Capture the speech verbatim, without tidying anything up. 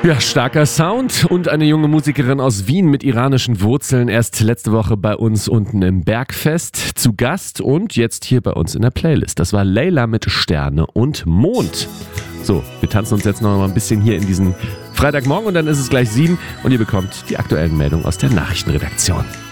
Ja, starker Sound und eine junge Musikerin aus Wien mit iranischen Wurzeln. Erst letzte Woche bei uns unten im Bergfest zu Gast und jetzt hier bei uns in der Playlist. Das war Layla mit Sterne und Mond. So, wir tanzen uns jetzt noch mal ein bisschen hier in diesen Freitagmorgen und dann ist es gleich sieben und ihr bekommt die aktuellen Meldungen aus der Nachrichtenredaktion.